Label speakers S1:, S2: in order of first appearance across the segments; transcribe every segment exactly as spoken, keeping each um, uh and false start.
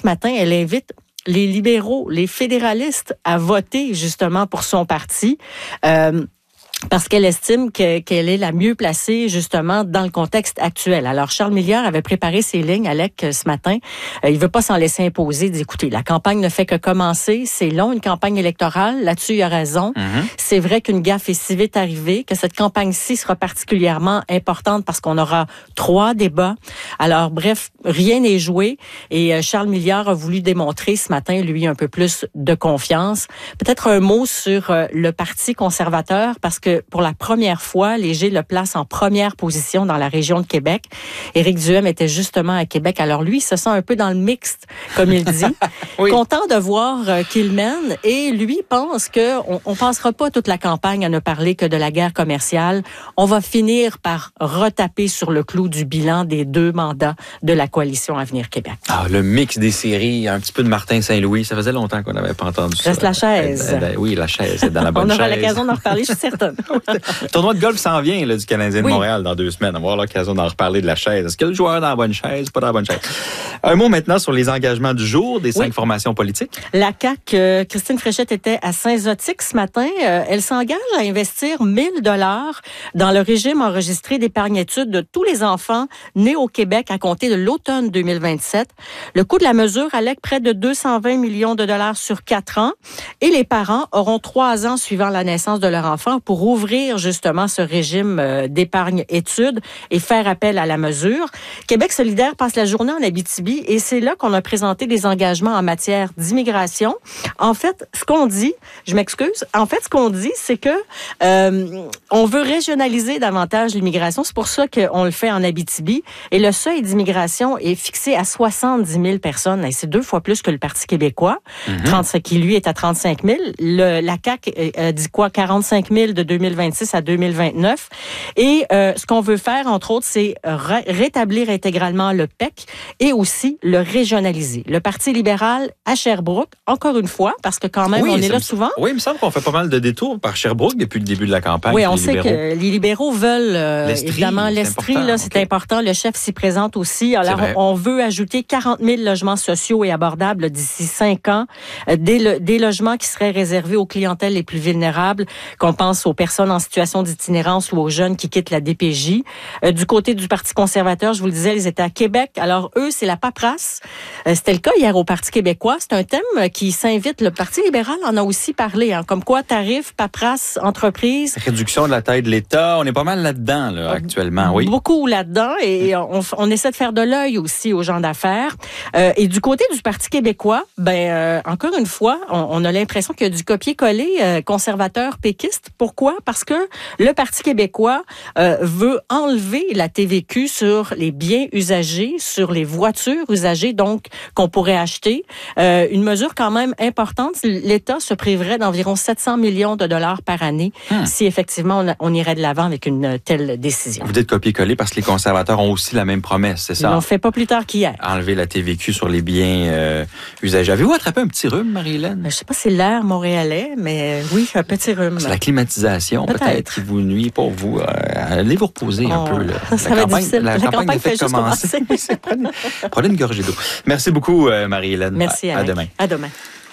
S1: matin, elle invite les libéraux, les fédéralistes à voter justement pour son parti. Euh, Parce qu'elle estime que, qu'elle est la mieux placée, justement, dans le contexte actuel. Alors, Charles Milliard avait préparé ses lignes, Alec, ce matin. Euh, il veut pas s'en laisser imposer. Il dit, écoutez, la campagne ne fait que commencer. C'est long, une campagne électorale. Là-dessus, il a raison. Mm-hmm. C'est vrai qu'une gaffe est si vite arrivée, que cette campagne-ci sera particulièrement importante parce qu'on aura trois débats. Alors, bref, rien n'est joué. Et euh, Charles Milliard a voulu démontrer ce matin, lui, un peu plus de confiance. Peut-être un mot sur euh, le Parti conservateur, parce que que pour la première fois, Léger le place en première position dans la région de Québec. Éric Duhem était justement à Québec. Alors lui, il se sent un peu dans le mixte, comme il dit. Oui. Content de voir euh, qu'il mène. Et lui pense qu'on on passera pas toute la campagne à ne parler que de la guerre commerciale. On va finir par retaper sur le clou du bilan des deux mandats de la coalition Avenir Québec.
S2: Ah, le mix des séries, un petit peu de Martin Saint-Louis. Ça faisait longtemps qu'on n'avait pas entendu ça.
S1: Reste la chaise.
S2: Eh, eh, eh, oui, la chaise, c'est dans la bonne chaise.
S1: On aura l'occasion d'en reparler, je suis certaine.
S2: Le tournoi de golf s'en vient là, du Canadien de oui. Montréal dans deux semaines. On va avoir l'occasion d'en reparler de la chaise. Est-ce que le joueur est dans la bonne chaise, pas dans la bonne chaise? Un mot maintenant sur les engagements du jour des cinq oui. formations politiques.
S1: La C A Q, euh, Christine Fréchette était à Saint-Zotique ce matin. Euh, elle s'engage à investir mille dollars dans le régime enregistré d'épargne-études de tous les enfants nés au Québec à compter de l'automne deux mille vingt-sept. Le coût de la mesure allègue près de deux cent vingt millions de dollars sur quatre ans et les parents auront trois ans suivant la naissance de leur enfant pour ouvrir justement ce régime d'épargne-études et faire appel à la mesure. Québec solidaire passe la journée en Abitibi et c'est là qu'on a présenté des engagements en matière d'immigration. En fait, ce qu'on dit, je m'excuse, en fait, ce qu'on dit, c'est que euh, on veut régionaliser davantage l'immigration. C'est pour ça qu'on le fait en Abitibi. Et le seuil d'immigration est fixé à soixante-dix mille personnes. Et c'est deux fois plus que le Parti québécois, mm-hmm. trente-cinq, qui lui est à trente-cinq mille. Le, la C A Q euh, dit quoi? quarante-cinq mille de deux mille vingt-six à deux mille vingt-neuf. Et euh, ce qu'on veut faire, entre autres, c'est ré- rétablir intégralement le P E C et aussi le régionaliser. Le Parti libéral à Sherbrooke, encore une fois, parce que quand même,
S2: oui,
S1: on est là
S2: me...
S1: souvent.
S2: Oui, il me semble qu'on fait pas mal de détours par Sherbrooke depuis le début de la campagne.
S1: Oui, on sait libéraux. que les libéraux veulent, euh,
S2: l'Estrie,
S1: évidemment, l'Estrie,
S2: c'est,
S1: là, c'est
S2: okay.
S1: important. Le chef s'y présente aussi. Alors, on, on veut ajouter quarante mille logements sociaux et abordables d'ici cinq ans. Euh, des, le, des logements qui seraient réservés aux clientèles les plus vulnérables, qu'on pense aux personnes en situation d'itinérance ou aux jeunes qui quittent la D P J. Euh, du côté du Parti conservateur, je vous le disais, ils étaient à Québec. Alors, eux, c'est la paperasse. Euh, c'était le cas hier au Parti québécois. C'est un thème qui s'invite. Le Parti libéral en a aussi parlé, hein, comme quoi tarifs, paperasse, entreprise.
S2: Réduction de la taille de l'État. On est pas mal là-dedans, là, actuellement, oui.
S1: Beaucoup là-dedans. Et on, on essaie de faire de l'œil aussi aux gens d'affaires. Euh, et du côté du Parti québécois, ben, euh, encore une fois, on, on a l'impression qu'il y a du copier-coller euh, conservateur péquiste. Pourquoi? Parce que le Parti québécois euh, veut enlever la T V Q sur les biens usagés, sur les voitures usagées, donc qu'on pourrait acheter. Euh, une mesure quand même importante. L'État se priverait d'environ sept cents millions de dollars par année hmm. si effectivement on, on irait de l'avant avec une telle décision.
S2: Vous dites copier-coller parce que les conservateurs ont aussi la même promesse, c'est ça?
S1: Ils l'ont fait pas plus tard qu'hier.
S2: Enlever la T V Q sur les biens euh, usagés. Avez-vous attrapé un petit rhume, Marie-Hélène?
S1: Je sais pas si c'est l'air montréalais, mais oui, un petit rhume.
S2: C'est la climatisation peut-être, peut-être qui vous nuit pour vous. Euh, allez vous reposer oh, un peu. Là.
S1: Ça
S2: la
S1: va
S2: campagne,
S1: difficile.
S2: La, la campagne, campagne fait, fait commencer. commencer. prenez, prenez une gorgée d'eau. Merci beaucoup, euh, Marie-Hélène.
S1: Merci,
S2: à, à demain.
S1: À demain.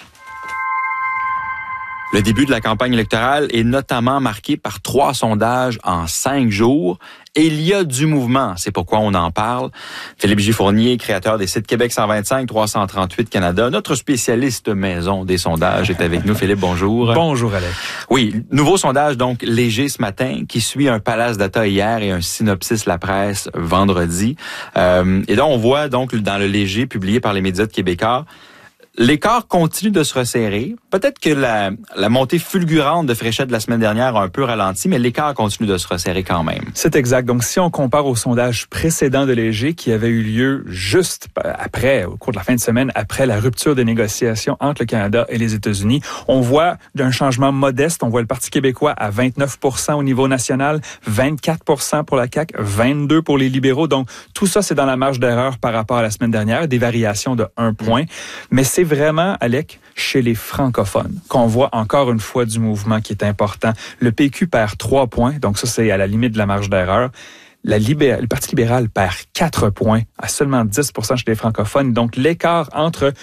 S2: Le début de la campagne électorale est notamment marqué par trois sondages en cinq jours. Et il y a du mouvement, c'est pourquoi on en parle. Philippe J. Fournier, créateur des sites Québec cent vingt-cinq, trois cent trente-huit Canada, notre spécialiste maison des sondages est avec nous. Philippe, bonjour.
S3: Bonjour, Alex.
S2: Oui, nouveau sondage donc léger ce matin qui suit un Palace Data hier et un Synopsis La Presse vendredi. Euh, et là, on voit donc dans le léger publié par les médias de Québécois, l'écart continue de se resserrer. Peut-être que la, la montée fulgurante de Fréchette de la semaine dernière a un peu ralenti, mais l'écart continue de se resserrer quand même.
S3: C'est exact. Donc, si on compare au sondage précédent de Léger qui avait eu lieu juste après, au cours de la fin de semaine, après la rupture des négociations entre le Canada et les États-Unis, on voit d'un changement modeste. On voit le Parti québécois à vingt-neuf pour cent au niveau national, vingt-quatre pour cent pour la C A Q, vingt-deux pour les libéraux. Donc, tout ça, c'est dans la marge d'erreur par rapport à la semaine dernière, des variations de un point. Mais c'est vraiment, Alec, chez les francophones, qu'on voit encore une fois du mouvement qui est important. Le P Q perd trois points, donc ça, c'est à la limite de la marge d'erreur. La libé- le Parti libéral perd quatre points, à seulement dix pour cent chez les francophones. Donc, l'écart entre